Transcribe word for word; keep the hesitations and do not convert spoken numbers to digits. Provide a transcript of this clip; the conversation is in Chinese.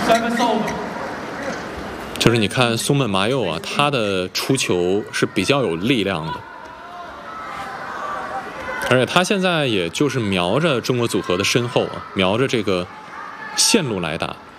就是你看松本麻佑啊，他的出球是比较有力量的，而且他现在也就是瞄着中国组合的身后啊，瞄着这个线路来打。